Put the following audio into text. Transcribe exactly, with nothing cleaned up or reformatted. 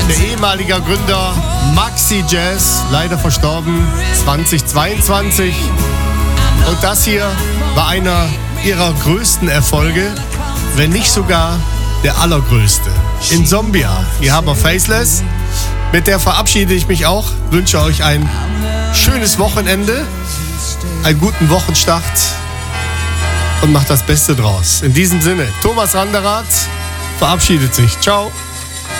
Der ehemalige Gründer Maxi Jazz, leider verstorben, zweitausendzweiundzwanzig. Und das hier war einer ihrer größten Erfolge, wenn nicht sogar der allergrößte. Insomnia, ihr habt auf Faceless. Mit der verabschiede ich mich auch, wünsche euch ein schönes Wochenende, einen guten Wochenstart und macht das Beste draus. In diesem Sinne, Thomas Randerath verabschiedet sich. Ciao.